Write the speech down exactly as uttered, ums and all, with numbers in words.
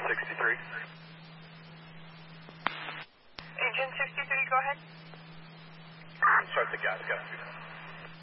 sixty-three. Agent sixty-three, go ahead. Start the gas, gas.